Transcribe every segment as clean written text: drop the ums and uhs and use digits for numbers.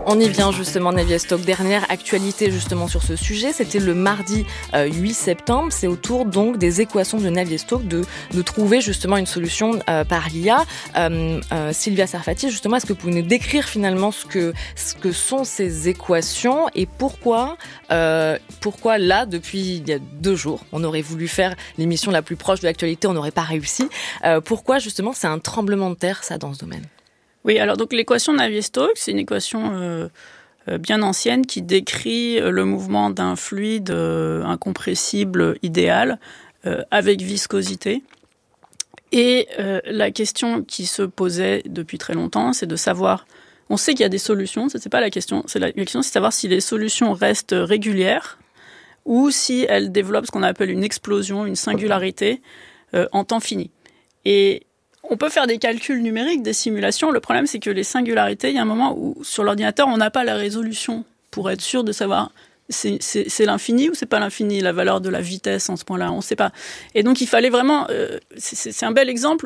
On y vient justement, Navier-Stokes. Dernière actualité justement sur ce sujet, c'était le mardi 8 septembre. C'est au tour donc des équations de Navier-Stokes de trouver justement une solution par l'IA. Sylvia Sarfati, justement, est-ce que vous pouvez nous décrire finalement ce que sont ces équations et pourquoi là, depuis il y a 2 jours, on aurait voulu faire l'émission la plus proche de l'actualité, on n'aurait pas réussi. Pourquoi justement c'est un tremblement de terre, ça, dans ce domaine ? Oui, alors donc l'équation de Navier-Stokes, c'est une équation bien ancienne qui décrit le mouvement d'un fluide incompressible idéal avec viscosité. Et la question qui se posait depuis très longtemps, c'est de savoir, on sait qu'il y a des solutions, c'est pas la question, la question c'est de savoir si les solutions restent régulières ou si elles développent ce qu'on appelle une explosion, une singularité en temps fini. Et on peut faire des calculs numériques, des simulations. Le problème, c'est que les singularités, il y a un moment où, sur l'ordinateur, on n'a pas la résolution pour être sûr de savoir c'est l'infini ou c'est pas l'infini, la valeur de la vitesse en ce point-là, on ne sait pas. Et donc, il fallait vraiment... c'est un bel exemple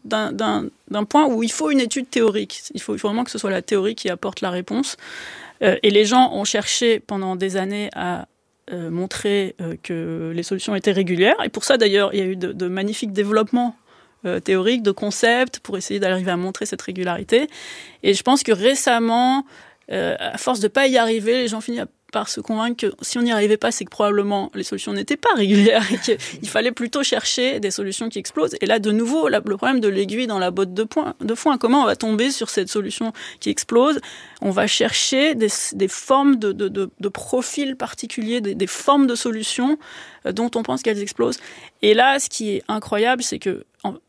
d'un point où il faut une étude théorique. Il faut vraiment que ce soit la théorie qui apporte la réponse. Et les gens ont cherché pendant des années à montrer que les solutions étaient régulières. Et pour ça, d'ailleurs, il y a eu de magnifiques développements théoriques, de concepts, pour essayer d'arriver à montrer cette régularité. Et je pense que récemment, à force de ne pas y arriver, les gens finissent par se convaincre que si on n'y arrivait pas, c'est que probablement les solutions n'étaient pas régulières et qu'il fallait plutôt chercher des solutions qui explosent. Et là, de nouveau, le problème de l'aiguille dans la botte de foin, comment on va tomber sur cette solution qui explose ? On va chercher des formes de profils particuliers, des formes de solutions dont on pense qu'elles explosent. Et là, ce qui est incroyable, c'est que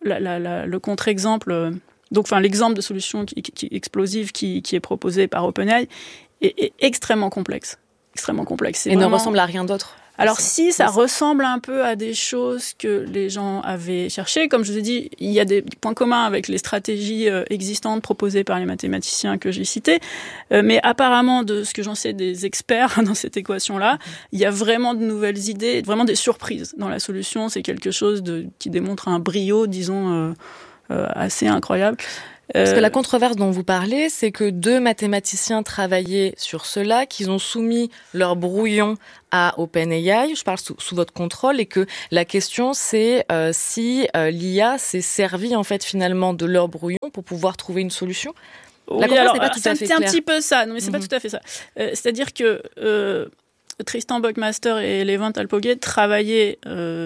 le contre-exemple, l'exemple de solution explosive qui est proposé par OpenAI est extrêmement complexe. Et ne ressemble à rien d'autre. Alors si, ça ressemble un peu à des choses que les gens avaient cherchées. Comme je vous ai dit, il y a des points communs avec les stratégies existantes proposées par les mathématiciens que j'ai cités. Mais apparemment, de ce que j'en sais des experts dans cette équation-là, il y a vraiment de nouvelles idées, vraiment des surprises dans la solution. C'est quelque chose qui démontre un brio, disons, assez incroyable. Parce que la controverse dont vous parlez, c'est que 2 mathématiciens travaillaient sur cela, qu'ils ont soumis leur brouillon à OpenAI, je parle sous votre contrôle, et que la question c'est si l'IA s'est servie en fait finalement de leur brouillon pour pouvoir trouver une solution. La controverse n'est pas tout à fait claire. C'est un petit peu ça, non mais c'est pas tout à fait ça. C'est-à-dire que Tristan Buckmaster et Levent Alpogé travaillaient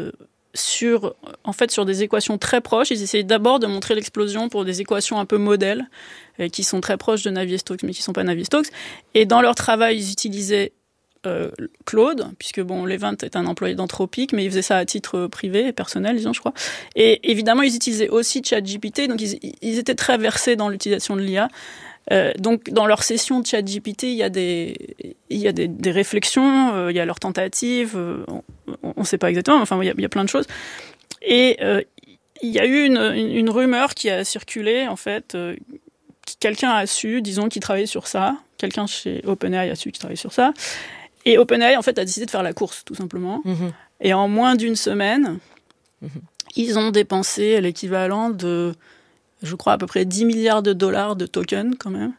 sur des équations très proches. Ils essayaient d'abord de montrer l'explosion pour des équations un peu modèles qui sont très proches de Navier-Stokes mais qui ne sont pas Navier-Stokes. Et dans leur travail, ils utilisaient Claude, puisque Levent est un employé d'Anthropic, mais il faisait ça à titre privé et personnel, disons, je crois. Et évidemment, ils utilisaient aussi ChatGPT, donc ils étaient très versés dans l'utilisation de l'IA. Donc, dans leur session de ChatGPT, il y a des réflexions, il y a leurs tentatives, on ne sait pas exactement, mais enfin, il y a plein de choses. Et il y a eu une rumeur qui a circulé, en fait, quelqu'un a su, disons, qui travaillait sur ça, quelqu'un chez OpenAI a su qui travaillait sur ça, et OpenAI, en fait, a décidé de faire la course, tout simplement. Mmh. Et en moins d'une semaine, ils ont dépensé l'équivalent de, je crois, à peu près 10 milliards de dollars de tokens, quand même.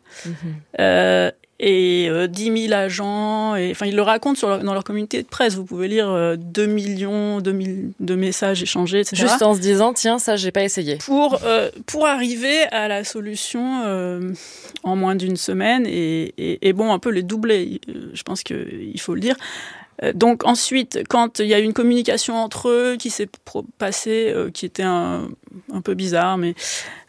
Et 10 000 agents. Ils le racontent dans leur communauté de presse. Vous pouvez lire 2 millions de messages échangés, etc. Juste en se disant, tiens, ça, j'ai pas essayé. Pour arriver à la solution en moins d'une semaine et un peu les doubler. Je pense qu'il faut le dire. Donc ensuite, quand il y a eu une communication entre eux qui s'est passée, qui était un peu bizarre, mais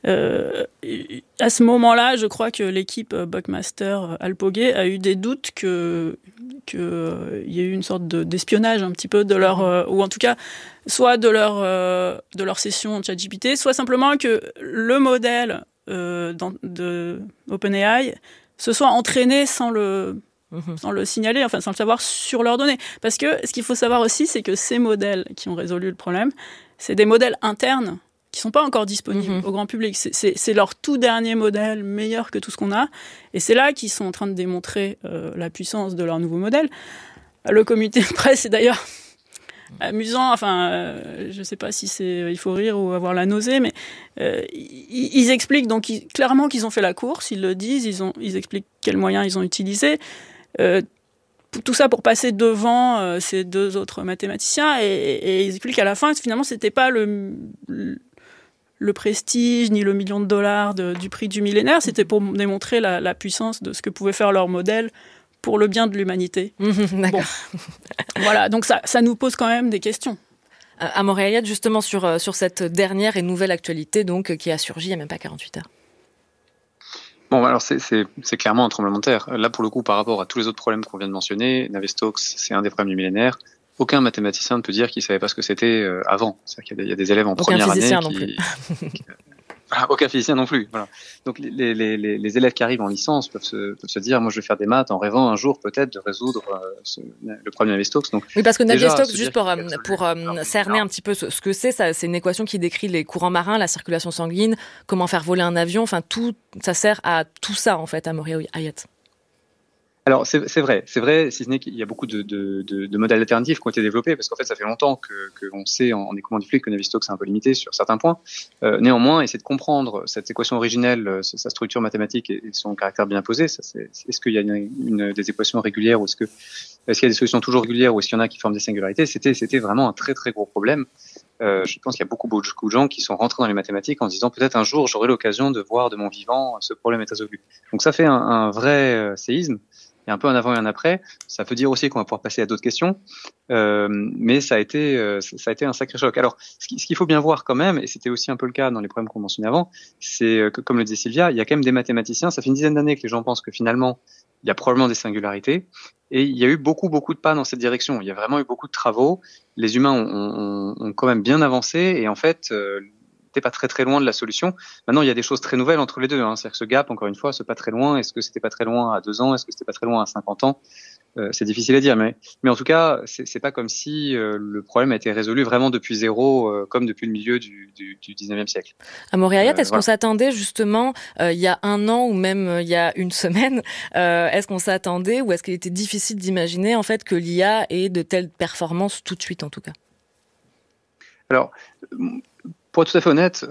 à ce moment-là, je crois que l'équipe Buckmaster Alpogé a eu des doutes qu'il y ait eu une sorte d'espionnage un petit peu de leur, ou en tout cas, soit de leur session de ChatGPT, soit simplement que le modèle de OpenAI se soit entraîné sans le signaler, sans le savoir sur leurs données. Parce que ce qu'il faut savoir aussi, c'est que ces modèles qui ont résolu le problème, c'est des modèles internes qui ne sont pas encore disponibles au grand public. C'est leur tout dernier modèle, meilleur que tout ce qu'on a. Et c'est là qu'ils sont en train de démontrer la puissance de leur nouveau modèle. Le comité de presse est d'ailleurs amusant. Enfin, je sais pas si il faut rire ou avoir la nausée, mais ils expliquent donc clairement qu'ils ont fait la course. Ils le disent. Ils expliquent quels moyens ils ont utilisés. Tout ça pour passer devant ces deux autres mathématiciens et ils expliquent à la fin que finalement c'était pas le prestige ni le million de dollars du prix du millénaire, c'était pour démontrer la puissance de ce que pouvait faire leur modèle pour le bien de l'humanité. D'accord. Bon. Voilà, donc ça nous pose quand même des questions. Amaury Hayat, justement sur cette dernière et nouvelle actualité donc, qui a surgi il n'y a même pas 48 heures. Bon, alors c'est clairement un tremblement de terre. Là, pour le coup, par rapport à tous les autres problèmes qu'on vient de mentionner, Navier-Stokes, c'est un des problèmes du millénaire. Aucun mathématicien ne peut dire qu'il savait pas ce que c'était avant. C'est-à-dire qu'il y a des élèves en première année non plus. Aucun physicien non plus. Voilà. Donc les élèves qui arrivent en licence peuvent se dire, moi je vais faire des maths en rêvant un jour peut-être de résoudre le problème de Navier-Stokes. Donc oui, parce que Navier-Stokes, juste pour cerner un petit peu ce que c'est une équation qui décrit les courants marins, la circulation sanguine, comment faire voler un avion, enfin tout ça sert à tout ça en fait, Amaury Hayat. Alors c'est vrai, si ce n'est qu'il y a beaucoup de modèles alternatifs qui ont été développés, parce qu'en fait ça fait longtemps que l'on sait en écoulement du fluide que Navier-Stokes est un peu limité sur certains points. Néanmoins, essayer de comprendre cette équation originelle, sa structure mathématique et son caractère bien posé, est-ce qu'il y a des équations régulières ou est-ce qu'il y a des solutions toujours régulières ou est-ce qu'il y en a qui forment des singularités, c'était vraiment un très très gros problème. Je pense qu'il y a beaucoup de gens qui sont rentrés dans les mathématiques en se disant peut-être un jour j'aurai l'occasion de voir de mon vivant ce problème est résolu. Donc ça fait un vrai séisme. Il y a un peu un avant et un après. Ça veut dire aussi qu'on va pouvoir passer à d'autres questions, mais ça a été un sacré choc. Alors, ce qu'il faut bien voir quand même, et c'était aussi un peu le cas dans les problèmes qu'on mentionnait avant, c'est que, comme le disait Sylvia, il y a quand même des mathématiciens. Ça fait une dizaine d'années que les gens pensent que finalement, il y a probablement des singularités, et il y a eu beaucoup de pas dans cette direction. Il y a vraiment eu beaucoup de travaux. Les humains ont quand même bien avancé, et en fait, t'es pas très loin de la solution. Maintenant, il y a des choses très nouvelles entre les deux. C'est-à-dire que ce gap, encore une fois, c'est pas très loin. Est-ce que c'était pas très loin à 2 ans? Est-ce que c'était pas très loin à 50 ans? C'est difficile à dire, mais en tout cas, c'est pas comme si le problème a été résolu vraiment depuis zéro, comme depuis le milieu du 19e siècle. Amaury Hayat, est-ce qu'on s'attendait justement, il y a 1 an ou même il y a une semaine, est-ce qu'on s'attendait ou est-ce qu'il était difficile d'imaginer en fait que l'IA ait de telles performances tout de suite en tout cas? Alors, pour être tout à fait honnête,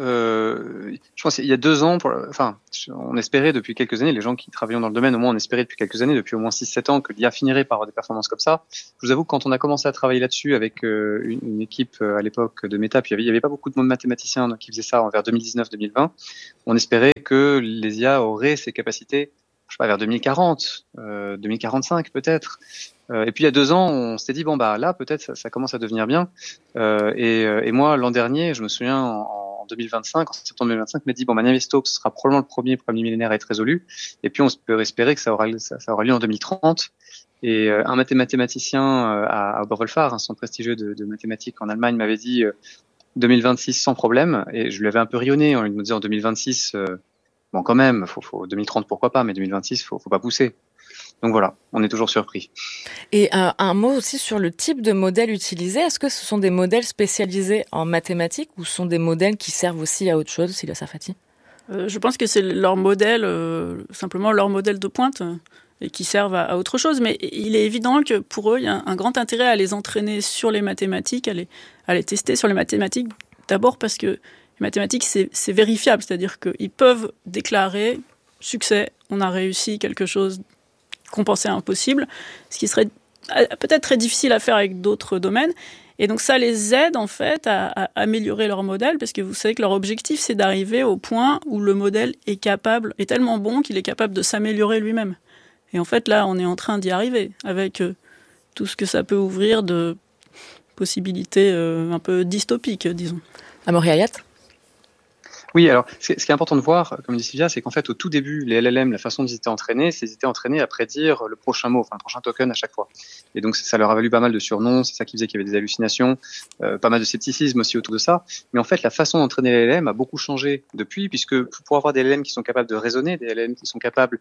je pense qu'il y a 2 ans, on espérait depuis quelques années, les gens qui travaillent dans le domaine, au moins on espérait depuis quelques années, depuis au moins 6-7 ans, que l'IA finirait par avoir des performances comme ça. Je vous avoue que quand on a commencé à travailler là-dessus avec une équipe à l'époque de Meta, puis il y avait pas beaucoup de mathématiciens qui faisaient ça vers 2019-2020, on espérait que les IA auraient ces capacités, je sais pas, vers 2040, 2045 peut-être. Et puis il y a 2 ans, on s'était dit bon bah là peut-être ça commence à devenir bien. Et moi l'an dernier, je me souviens en 2025, en septembre 2025, m'a dit bon, Navier-Stokes sera probablement le premier problème millénaire à être résolu. Et puis on peut espérer que ça aura lieu en 2030. Et un mathématicien à Oberwolfach, un centre prestigieux de mathématiques en Allemagne, m'avait dit 2026 sans problème. Et je lui avais un peu rayonné en lui disant 2026, bon quand même, faut 2030 pourquoi pas, mais 2026 faut pas pousser. Donc voilà, on est toujours surpris. Et un mot aussi sur le type de modèle utilisé. Est-ce que ce sont des modèles spécialisés en mathématiques ou ce sont des modèles qui servent aussi à autre chose, Sylvia Sarfati? Je pense que c'est leur modèle, simplement leur modèle de pointe, et qui servent à autre chose. Mais il est évident que pour eux, il y a un grand intérêt à les entraîner sur les mathématiques, à les tester sur les mathématiques. D'abord parce que les mathématiques, c'est vérifiable. C'est-à-dire qu'ils peuvent déclarer « succès, on a réussi quelque chose » qu'on pensait impossible, ce qui serait peut-être très difficile à faire avec d'autres domaines. Et donc ça les aide en fait à améliorer leur modèle, parce que vous savez que leur objectif, c'est d'arriver au point où le modèle est tellement bon qu'il est capable de s'améliorer lui-même. Et en fait là, on est en train d'y arriver avec tout ce que ça peut ouvrir de possibilités un peu dystopiques, disons. Amaury Hayat? Oui, alors, ce qui est important de voir, comme dit Sylvia, c'est qu'en fait, au tout début, les LLM, la façon dont ils étaient entraînés, c'est qu'ils étaient entraînés à prédire le prochain mot, enfin, le prochain token à chaque fois. Et donc, ça leur a valu pas mal de surnoms, c'est ça qui faisait qu'il y avait des hallucinations, pas mal de scepticisme aussi autour de ça. Mais en fait, la façon d'entraîner les LLM a beaucoup changé depuis, puisque pour avoir des LLM qui sont capables de raisonner, des LLM qui sont capables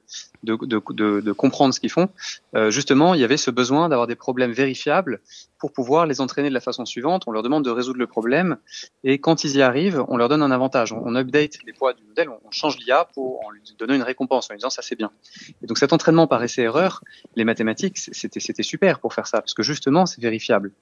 de comprendre ce qu'ils font, justement, il y avait ce besoin d'avoir des problèmes vérifiables pour pouvoir les entraîner de la façon suivante. On leur demande de résoudre le problème, et quand ils y arrivent, on leur donne un avantage. On update les poids du modèle, on change l'IA en lui donnant une récompense, en lui disant ça c'est bien. Et donc cet entraînement par essai-erreur, les mathématiques, c'était super pour faire ça, parce que justement c'est vérifiable.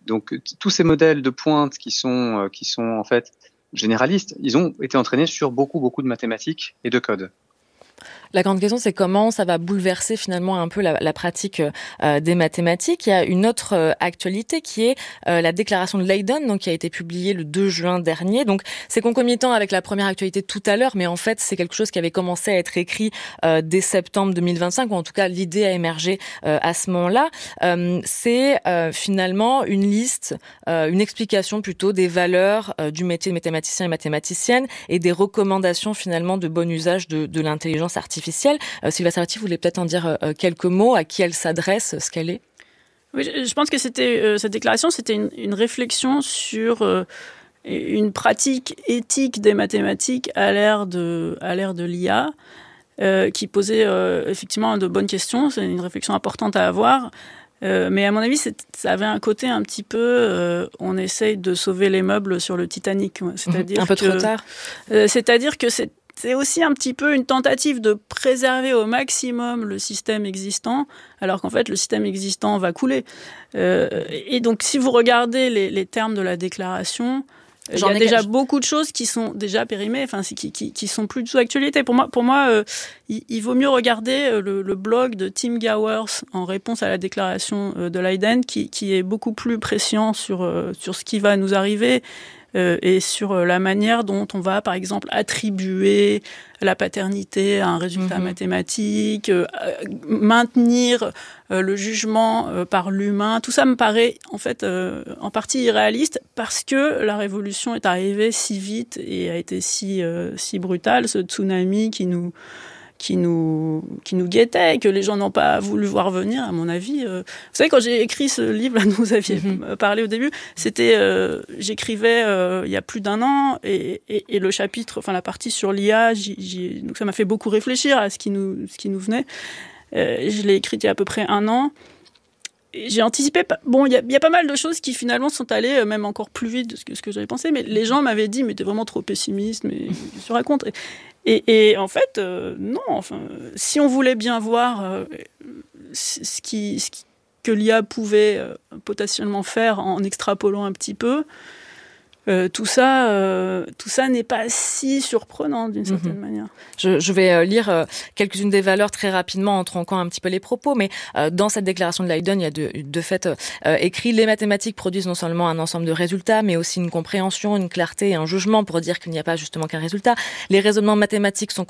Donc tous ces modèles de pointe qui sont en fait généralistes, ils ont été entraînés sur beaucoup de mathématiques et de code. La grande question, c'est comment ça va bouleverser finalement un peu la pratique des mathématiques. Il y a une autre actualité qui est la déclaration de Leiden, donc qui a été publiée le 2 juin dernier. Donc c'est concomitant avec la première actualité tout à l'heure, mais en fait c'est quelque chose qui avait commencé à être écrit dès septembre 2025, ou en tout cas l'idée a émergé à ce moment-là. C'est finalement une liste, une explication plutôt des valeurs du métier de mathématicien et mathématicienne et des recommandations finalement de bon usage de l'intelligence artificielle. Sylvia Sarvati, vous voulez peut-être en dire quelques mots, à qui elle s'adresse, ce qu'elle est? Oui, je pense que cette déclaration, c'était une réflexion sur une pratique éthique des mathématiques à l'ère de l'IA, qui posait effectivement de bonnes questions. C'est une réflexion importante à avoir. Mais à mon avis, ça avait un côté un petit peu, on essaye de sauver les meubles sur le Titanic. C'est-à-dire un peu trop tard. C'est-à-dire que c'est aussi un petit peu une tentative de préserver au maximum le système existant, alors qu'en fait, le système existant va couler. Et donc, si vous regardez les termes de la déclaration, il y a déjà beaucoup de choses qui sont déjà périmées, enfin, qui sont plus du tout d'actualité. Pour moi, il vaut mieux regarder le blog de Tim Gowers en réponse à la déclaration de Leiden, qui est beaucoup plus prescient sur ce qui va nous arriver, et sur la manière dont on va, par exemple, attribuer la paternité à un résultat mathématique, maintenir le jugement par l'humain. Tout ça me paraît, en fait, en partie irréaliste parce que la révolution est arrivée si vite et a été si brutale, ce tsunami qui nous guettait et que les gens n'ont pas voulu voir venir, à mon avis. Vous savez, quand j'ai écrit ce livre, là, dont vous aviez parlé au début, j'écrivais il y a plus d'1 an et le chapitre, enfin la partie sur l'IA, donc ça m'a fait beaucoup réfléchir à ce qui nous venait. Je l'ai écrit il y a à peu près 1 an. Et j'ai anticipé, il y a pas mal de choses qui finalement sont allées même encore plus vite de ce que j'avais pensé, mais les gens m'avaient dit, mais t'es vraiment trop pessimiste, mais qu'est-ce que tu racontes ? Et en fait, non. Enfin, si on voulait bien voir que l'IA pouvait potentiellement faire en extrapolant un petit peu, tout ça n'est pas si surprenant d'une certaine manière. Je vais lire quelques-unes des valeurs très rapidement en tronquant un petit peu les propos, mais dans cette déclaration de Leiden, il y a de fait écrit: les mathématiques produisent non seulement un ensemble de résultats, mais aussi une compréhension, une clarté et un jugement pour dire qu'il n'y a pas justement qu'un résultat. Les raisonnements mathématiques sont